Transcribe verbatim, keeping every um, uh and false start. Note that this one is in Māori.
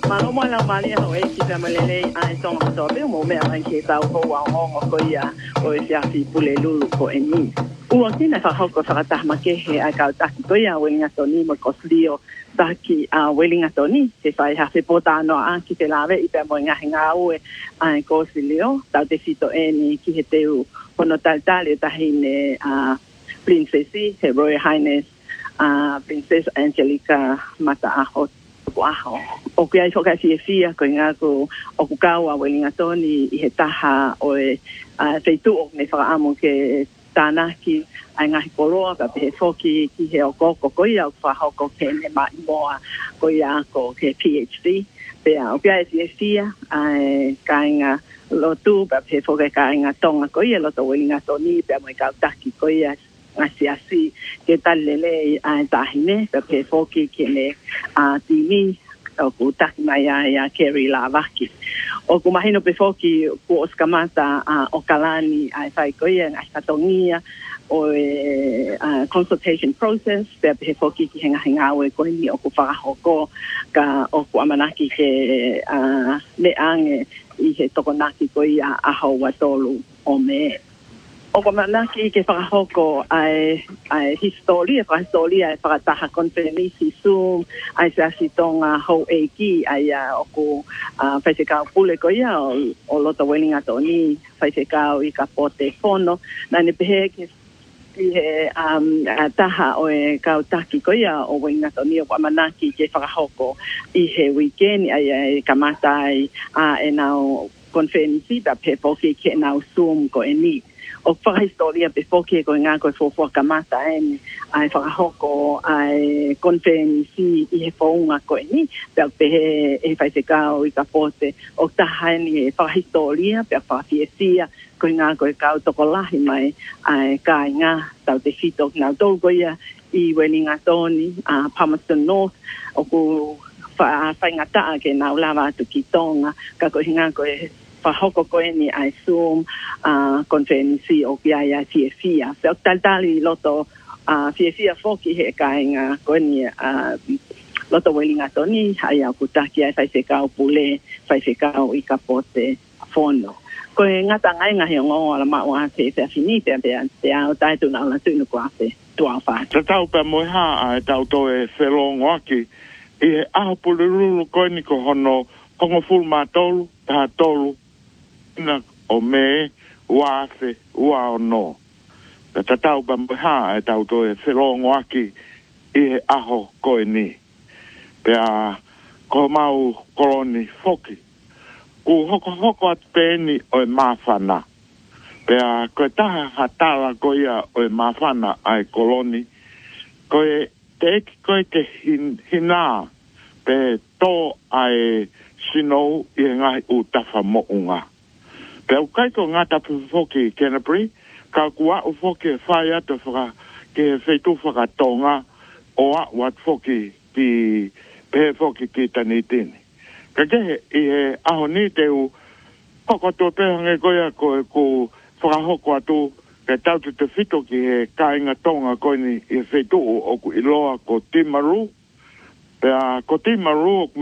Malo mo lang mali ho e ki sa malele ai tong so be mo me ai ki sa ho wa ngo ko ia o e sia si pule lulu ko e ni. U ki na fa ho ko sa ta ma ke he a ka ta ko ia we nga to ni mo ko slio ta ki a we nga to ni se fa ha se pota no a ki te lave i pe mo nga nga u e ai ko slio ta te fito e ni ki he te u kono tal tal e ta hine a princesi Her Royal Highness a Princess Angelica Mataaho Aho. O que ai foka si fia ko nga ko o ku kawa welinga toni I he taha o e feitu o ne whaka amo ke tāna ki ai ngahi koroa ka pe foki ki he o koko ko ia o whahoko ke ne mai moa ko ia ko ke P H D. Pea o pia e si fia ai ka inga lotu pa pe foka ka inga tonga ko ia loto welinga toni pe mo ka taki ko ia ngasi asi ke talele ai tahine pe pe foki ke ne a tini o ku taki mai ya Kerry Lavaki o ku mahino pe foki ku oskamata a o kalani ai fai ko ia ai tatongia o e consultation process pe pe foki ki henga henga o ko ni o ku whakahoko ka o ku amanaki ke a le ange I he tokonaki ko ia a haua tolu o me o ko manaki ke whakahoko ai ai historia pa historia e whakataha konferenisi Zoom ai se asitonga hou e ki ai o ko whaisekau pule ko ia o loto welinga toni whaisekau I ka pote fono na ne pehe ke I he um, taha o e kautaki ko ia o welinga toni o ko manaki ke whakahoko I he weekend ai ai kamatai a e nao konferenisi pa pe poke ke nao Zoom ko e ni o whaka historia pe foke ko ngā koe fōfua kamata e ai whakahoko ai konferensi I he whaunga koe ni pe pe he e whaisekau I ka pote o taha ni e whaka historia pe whakawhiesia ko ngā koe kau toko lahi mai ai ka ngā tau te fito ngā tau ko ia I welinga toni a Palmerston North o ku whaingataa ke nā ulawa atu ki tonga ka koe ngā koe whahoko koe ni ai Zoom uh, konferensi o kia ia fia fia. Peo taltali loto uh, fia fia foki he kainga koe ni uh, loto welinga toni ai au kutaki ai whaisekau pule, whaisekau I ka pote fono. Koe ngata ngai ngahi o ngongo ala maua te te afini te te te au taitu na ala tunu kua te tua whai. Ta tau pa moe haa e tau to e whelongo aki I he aho pule ruru koe ni ko hono kongo fulu mā tolu, taha tolu na o me wase ua o no. Ta tatau pa mha e tau to e whelongo aki I he aho koe ni. Pea ko mau koloni foki. Ku hoko hoko at pēni o e mawhana. Pea koe taha hatala ko ia o e mawhana ai koloni. Koe te eki koe ke hin, hina pe to ai sinou I he ngahi u tafa mounga. Pea ukai ko ngā tapu foki Canterbury, ka kua u foki e whai atu whaka ke whaitu whakatonga o a wat foki ki pehe foki ki tani tini. Ka kehe I he aho ni te u kokoto pehange koia koe ku whakahoko atu ke tautu te whito ki he kāinga tonga koe ni I he whaitu o ku iloa ko Timaru. Pea ko Timaru